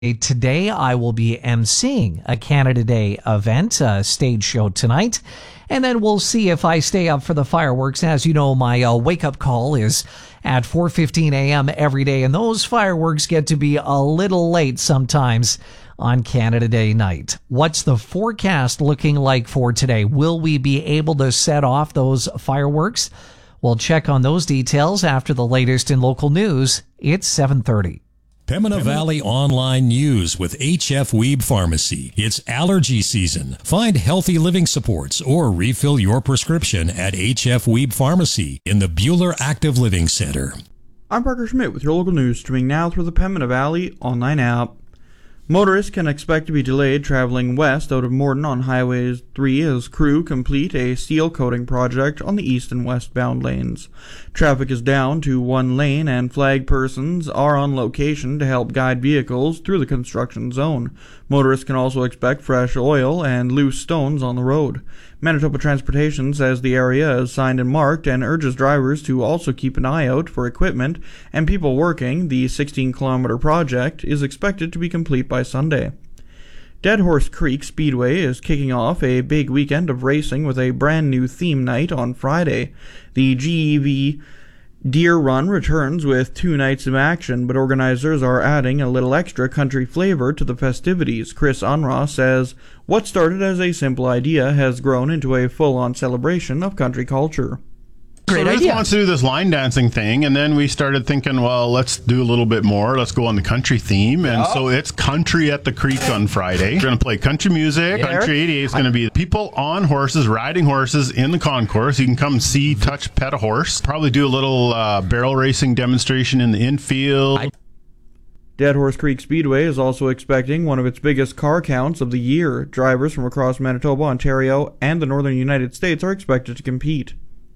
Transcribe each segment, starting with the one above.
Today, I will be emceeing a Canada Day event, a stage show tonight, and then we'll see if I stay up for the fireworks. As you know, my wake-up call is at 4:15 a.m. every day, and those fireworks get to be a little late sometimes on Canada Day night. What's the forecast looking like for today? Will we be able to set off those fireworks? We'll check on those details after the latest in local news. It's 7:30. Pembina Valley Online News with HF Weeb Pharmacy. It's allergy season. Find healthy living supports or refill your prescription at HF Weeb Pharmacy in the Buhler Active Living Center. I'm Parker Schmidt with your local news, streaming now through the Pembina Valley Online app. Motorists can expect to be delayed traveling west out of Morden on Highway 3 as crew complete a seal coating project on the east and westbound lanes. Traffic is down to one lane and flag persons are on location to help guide vehicles through the construction zone. Motorists can also expect fresh oil and loose stones on the road. Manitoba Transportation says the area is signed and marked and urges drivers to also keep an eye out for equipment and people working. The 16-kilometer project is expected to be complete by Sunday. Dead Horse Creek Speedway is kicking off a big weekend of racing with a brand new theme night on Friday. The GEV Deer Run returns with 2 nights of action, but organizers are adding a little extra country flavor to the festivities. Chris Unraw says what started as a simple idea has grown into a full-on celebration of country culture. Great idea. Just wants to do this line dancing thing, and then we started thinking, well, let's do a little bit more. Let's go on the country theme, and so it's Country at the Creek on Friday. We're going to play country music. Yeah, Country 88 is going to be people on horses, riding horses in the concourse. You can come see, touch, pet a horse. Probably do a little barrel racing demonstration in the infield. Dead Horse Creek Speedway is also expecting one of its biggest car counts of the year. Drivers from across Manitoba, Ontario, and the northern United States are expected to compete.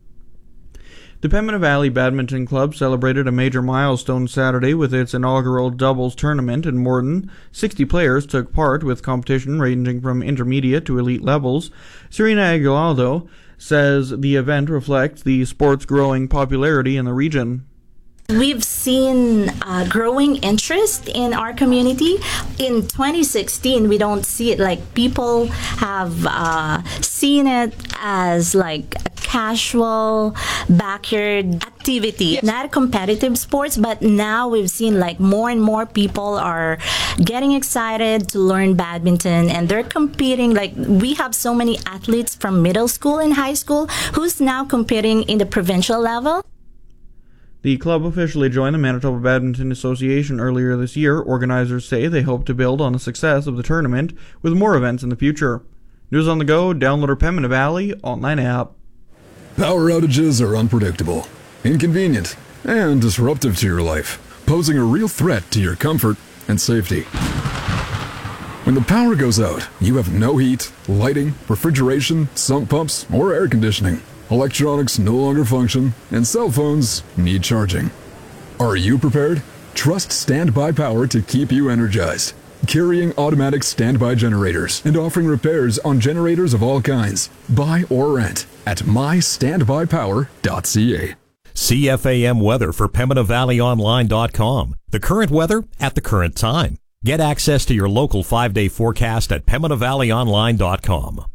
The Pembina Valley Badminton Club celebrated a major milestone Saturday with its inaugural doubles tournament in Morden. 60 players took part, with competition ranging from intermediate to elite levels. Serena Aguinaldo says the event reflects the sport's growing popularity in the region. We've seen growing interest in our community. In 2016, we don't see it like people have seen it as like a casual backyard activity, not a competitive sports, but now we've seen like more and more people are getting excited to learn badminton and they're competing. Like we have so many athletes from middle school and high school who's now competing in the provincial level. The club officially joined the Manitoba Badminton Association earlier this year. Organizers say they hope to build on the success of the tournament with more events in the future. News on the go, download our Pembina Valley Online app. Power outages are unpredictable, inconvenient, and disruptive to your life, posing a real threat to your comfort and safety. When the power goes out, you have no heat, lighting, refrigeration, sump pumps, or air conditioning. Electronics no longer function, and cell phones need charging. Are you prepared? Trust Standby Power to keep you energized. Carrying automatic standby generators and offering repairs on generators of all kinds. Buy or rent at mystandbypower.ca. CFAM weather for PembinaValleyOnline.com. The current weather at the current time. Get access to your local 5-day forecast at PembinaValleyOnline.com.